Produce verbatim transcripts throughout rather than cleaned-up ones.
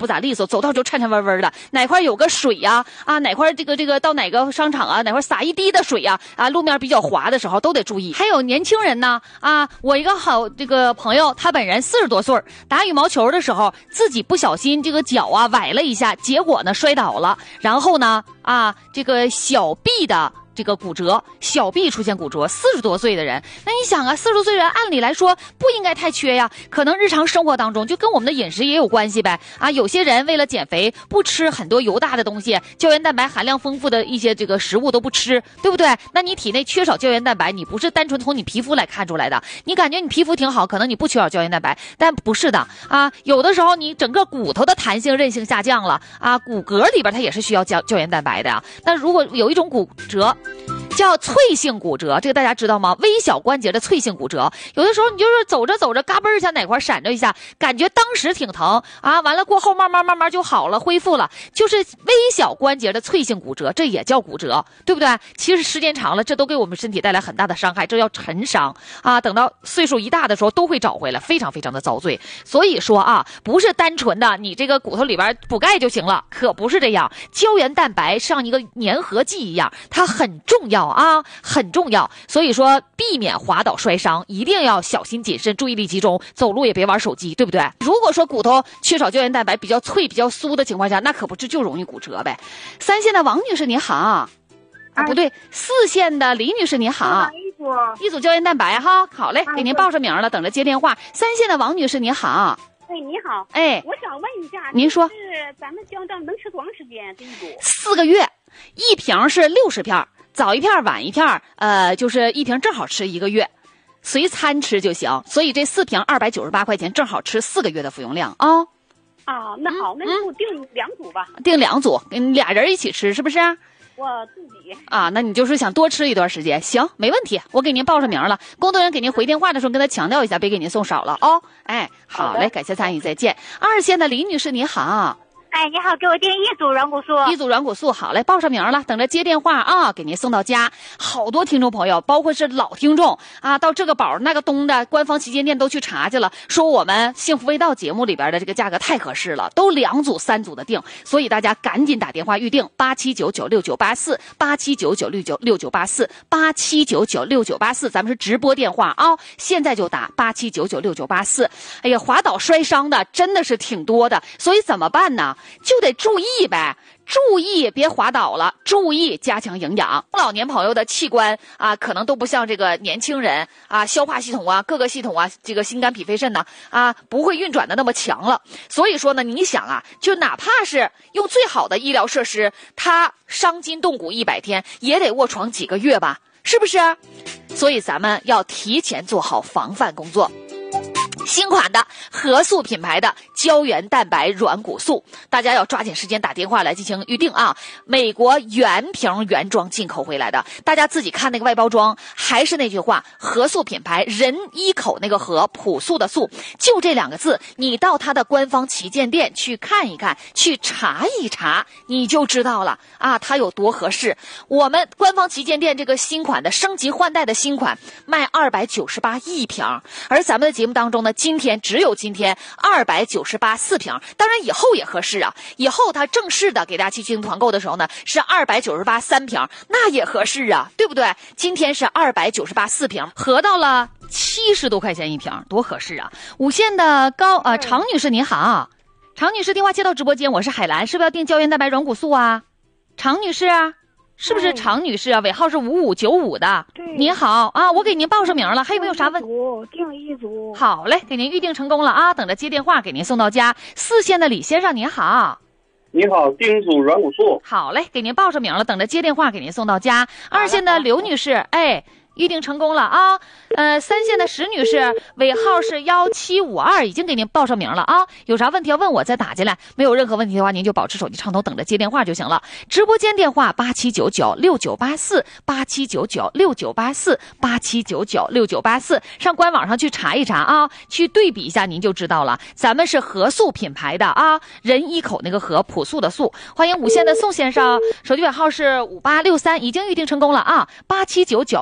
不咋利索，走道就颤颤巍巍的，哪块有个水呀、啊，啊哪块这个这个到哪个商场啊，哪块洒一滴的水呀、啊，啊路面比较滑的时候都得注意。还有年轻人呢，啊，我一个好这个朋友，他本人四十多岁，打羽毛球的时候自己不小心这个脚啊崴了一下，结果呢摔倒了，然后呢啊这个小臂的。这个骨折，小臂出现骨折，四十多岁的人，那你想啊，四十多岁人按理来说不应该太缺呀，可能日常生活当中就跟我们的饮食也有关系呗啊，有些人为了减肥不吃很多油大的东西，胶原蛋白含量丰富的一些这个食物都不吃，对不对？那你体内缺少胶原蛋白，你不是单纯从你皮肤来看出来的，你感觉你皮肤挺好，可能你不缺少胶原蛋白，但不是的啊，有的时候你整个骨头的弹性韧性下降了啊，骨骼里边它也是需要胶胶原蛋白的啊。那如果有一种骨折叫脆性骨折，这个大家知道吗？微小关节的脆性骨折，有的时候你就是走着走着，嘎嘣一下哪块闪着一下，感觉当时挺疼啊，完了过后慢慢慢慢就好了，恢复了，就是微小关节的脆性骨折，这也叫骨折，对不对？其实时间长了，这都给我们身体带来很大的伤害，这叫陈伤啊。等到岁数一大的时候，都会找回来，非常非常的遭罪。所以说啊，不是单纯的你这个骨头里边补钙就行了，可不是这样。胶原蛋白像一个粘合剂一样，它很重要。啊，很重要，所以说避免滑倒摔伤，一定要小心谨慎，注意力集中，走路也别玩手机，对不对？如果说骨头缺少胶原蛋白，比较脆、比较酥的情况下，那可不是就容易骨折呗。三线的王女士你好，啊不对，四线的李女士你好，一组胶原蛋白哈，好嘞，给您报上名了，等着接电话。三线的王女士你好。 哎，你好， 哎， 我想问一下， 您说， 是咱们胶囊能吃多长时间？这一组四个月，一瓶是六十片。早一片晚一片，呃，就是一瓶正好吃一个月，随餐吃就行。所以这四瓶二百九十八块钱，正好吃四个月的服用量啊。 啊，那好，那就订两组吧。 订两组，跟俩人一起吃，是不是？ 我自己啊，那你就是想多吃一段时间，行，没问题，我给您报上名了。工作人员给您回电话的时候，跟他强调一下，别给您送少了哦。哎，好嘞，感谢参与，再见。二线的李女士你好。 哎，你好，给我订一组软骨素。 一组软骨素，好嘞，报上名了，等着接电话啊，给您送到家。好多听众朋友，包括是老听众啊，到这个宝那个东的官方旗舰店都去查去了，说我们幸福味道节目里边的这个价格太合适了，都两组三组的订，所以大家赶紧打电话预定八七九九六九八四八七九九六九六九八四八七九九六九八四，咱们是直播电话啊，现在就打八七九九六九八四。哎呀，滑倒摔伤的真的是挺多的，所以怎么办呢？就得注意呗，注意别滑倒了，注意加强营养。老年朋友的器官啊，可能都不像这个年轻人啊，消化系统啊，各个系统啊，这个心肝脾肺肾呐 啊, 啊，不会运转的那么强了。所以说呢，你想啊，就哪怕是用最好的医疗设施，他伤筋动骨一百天，也得卧床几个月吧，是不是？所以咱们要提前做好防范工作。新款的和素品牌的胶原蛋白软骨素，大家要抓紧时间打电话来进行预定啊！美国原瓶原装进口回来的，大家自己看那个外包装，还是那句话，和素品牌，人一口那个和，朴素的素，就这两个字，你到它的官方旗舰店去看一看，去查一查，你就知道了啊，它有多合适。我们官方旗舰店这个新款的升级换代的新款卖二百九十八一瓶，而咱们的节目当中呢，今天只有今天二百九十八四瓶，当然以后也合适啊，以后它正式的给大家去进行团购的时候呢，是二百九十八三瓶，那也合适啊，对不对？今天是二百九十八四瓶，合到了七十多块钱一瓶，多合适啊！五线的高呃常女士您好，常女士电话接到直播间，我是海兰，是不是要订胶原蛋白软骨素啊？常女士啊，是不是常女士啊？尾号是五五九五的。 对， 您好啊，我给您报上名了，还有没有啥问？ 订一组。 好嘞，给您预定成功了啊，等着接电话给您送到家。四线的李先生您好。 你好，订组软骨素。 好嘞，给您报上名了，等着接电话给您送到家。二线的刘女士，哎。预定成功了啊，呃，三线的石女士尾号是幺七五二，已经给您报上名了啊。有啥问题要问我再打进来，没有任何问题的话，您就保持手机畅通，等着接电话就行了。直播间电话八七九九六九八四八七九九六九八四八七九九六九八四，上官网上去查一查啊，去对比一下，您就知道了。咱们是和素品牌的啊，人一口那个和，朴素的素。欢迎五线的宋先生，手机尾号是五八六三，已经预定成功了啊，八七九九六九八。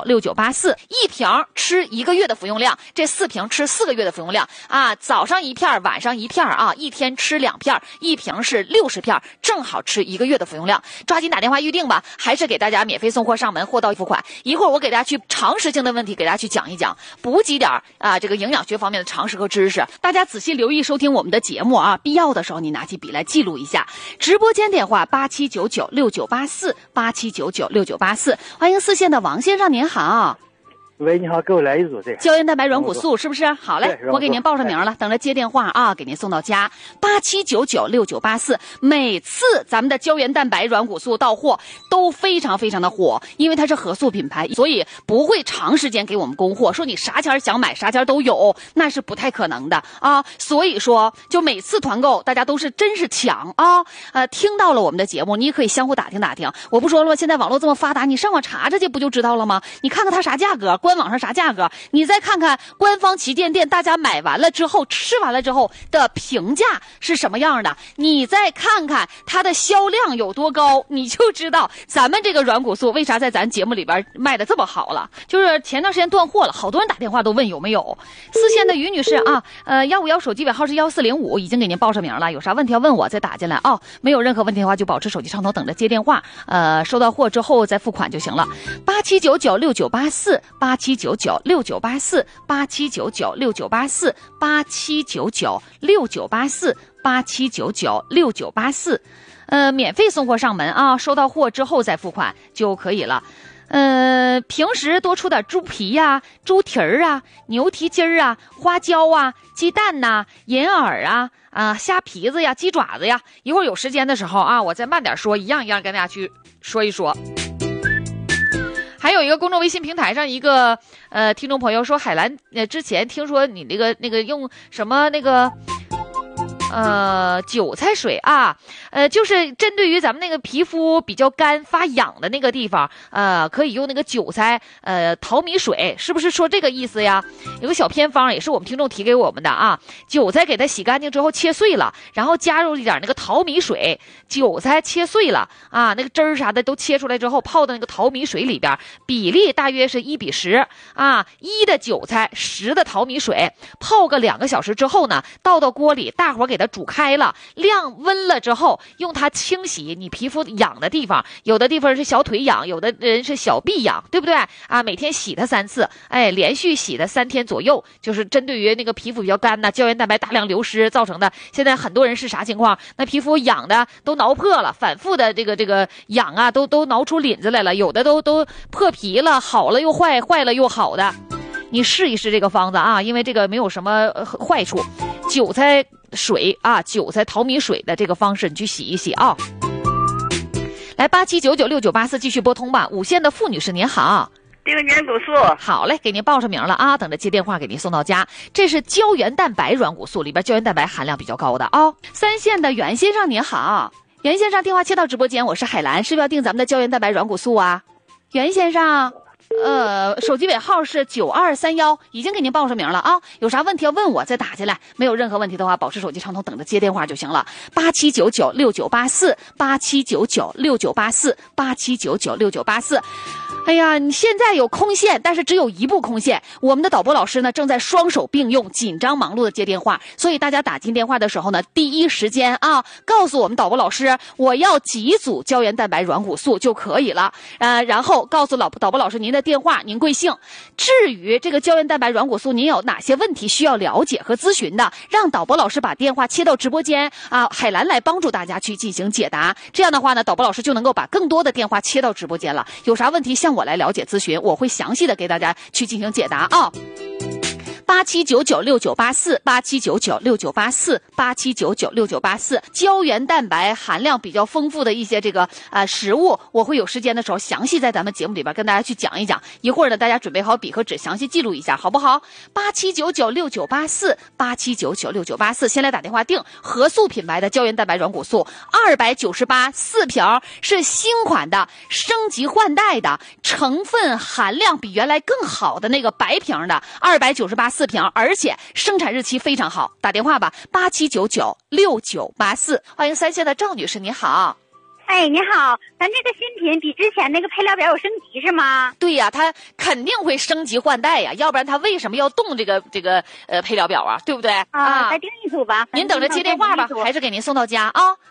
八四，一瓶吃一个月的服用量，这四瓶吃四个月的服用量啊，早上一片，晚上一片啊，一天吃两片，一瓶是六十片，正好吃一个月的服用量。抓紧打电话预定吧，还是给大家免费送货上门，货到付款。一会儿我给大家去常识性的问题给大家去讲一讲，补给点啊这个营养学方面的常识和知识。大家仔细留意收听我们的节目啊，必要的时候你拿起笔来记录一下。直播间电话八七九九六九八四八七九九六九八四，欢迎四线的王先生您好。 喂，你好，给我来一组这个胶原蛋白软骨素是不是？好嘞，我给您报上名了，等着接电话啊，给您送到家。八七九九六九八四，每次咱们的胶原蛋白软骨素到货都非常非常的火，因为它是合素品牌，所以不会长时间给我们供货。说你啥钱想买啥钱都有，那是不太可能的啊。所以说，就每次团购大家都是真是抢啊。呃，听到了我们的节目，你也可以相互打听打听。我不说了吗？现在网络这么发达，你上网查查去不就知道了吗？你看看它啥价格。官网上啥价格，你再看看官方旗舰店大家买完了之后吃完了之后的评价是什么样的，你再看看它的销量有多高，你就知道咱们这个软骨素为啥在咱节目里边卖的这么好了。就是前段时间断货了，好多人打电话都问有没有。四线的于女士啊，呃幺五幺手机尾号是一四零五，已经给您报上名了，有啥问题要问我再打进来啊、哦。没有任何问题的话就保持手机畅通，等着接电话，呃收到货之后再付款就行了。八七九九六九八四八七九九六九八四八七九九六九八四八七九九六九八四八七九九六九八四，呃，免费送货上门啊，收到货之后再付款就可以了。呃，平时多出点猪皮呀、啊、猪蹄儿啊、牛蹄筋儿啊、花椒啊、鸡蛋呐、啊、银耳啊、啊虾皮子呀、鸡爪子呀。一会儿有时间的时候啊，我再慢点说，一样一样跟大家去说一说。还有一个公众微信平台上一个呃听众朋友说，海兰呃之前听说你那个那个用什么那个呃韭菜水啊，呃就是针对于咱们那个皮肤比较干发痒的那个地方，呃可以用那个韭菜呃淘米水，是不是说这个意思呀？有个小偏方也是我们听众提给我们的啊，韭菜给它洗干净之后切碎了，然后加入一点那个淘米水，韭菜切碎了啊，那个汁儿啥的都切出来之后泡到那个淘米水里边，比例大约是一比十啊，一的韭菜十的淘米水，泡个两个小时之后呢，倒到锅里，大伙给它煮开了，晾温了之后，用它清洗你皮肤痒的地方，有的地方是小腿痒，有的人是小臂痒，对不对啊？每天洗它三次，哎，连续洗它三天左右，就是针对于那个皮肤比较干呐，胶原蛋白大量流失造成的。现在很多人是啥情况？那皮肤痒的都挠破了，反复的这个这个痒啊，都都挠出鳞子来了，有的都都破皮了，好了又坏，坏了又好的。你试一试这个方子啊，因为这个没有什么坏处。韭菜水啊，韭菜淘米水的这个方式你去洗一洗啊。来八七九九六九八四继续拨通吧。五线的傅女士您好。 丁软骨素好嘞，给您报上名了啊，等着接电话给您送到家。这是胶原蛋白软骨素，里边胶原蛋白含量比较高的啊。三线的袁先生您好，袁先生电话接到直播间，我是海兰，是不是要订咱们的胶原蛋白软骨素啊？袁先生呃，手机尾号是九二三幺，已经给您报上名了啊。有啥问题要问我再打进来，没有任何问题的话，保持手机畅通，等着接电话就行了。八七九九六九八四八七九九六九八四八七九九六九八四。哎呀，你现在有空线，但是只有一部空线。我们的导播老师呢，正在双手并用，紧张忙碌的接电话，所以大家打进电话的时候呢，第一时间啊，告诉我们导播老师，我要几组胶原蛋白软骨素就可以了。呃，然后告诉老导播老师您的电话，您贵姓。至于这个胶原蛋白软骨素，您有哪些问题需要了解和咨询的，让导播老师把电话切到直播间啊，海兰来帮助大家去进行解答。这样的话呢，导播老师就能够把更多的电话切到直播间了。有啥问题向我来了解咨询，我会详细的给大家去进行解答啊。八七九九六九八四八七九九六九八四八七九九六九八四，胶原蛋白含量比较丰富的一些这个呃食物，我会有时间的时候详细在咱们节目里边跟大家去讲一讲。一会儿呢，大家准备好笔和纸，详细记录一下，好不好？八七九九六九八四八七九九六九八四，先来打电话订合素品牌的胶原蛋白软骨素，二百九十八四瓶，是新款的，升级换代的，成分含量比原来更好的那个白瓶的，二百九十八四瓶，而且生产日期非常好。打电话吧，八七九九六九八四。欢迎三线的赵女士，你好。 哎， 哎，你好，咱这个新品比之前那个配料表有升级是吗？ 对呀，它肯定会升级换代呀，要不然它为什么要动这个这个呃配料表啊？对不对？ 啊，再订一组吧。 您等着接电话吧，还是给您送到家啊？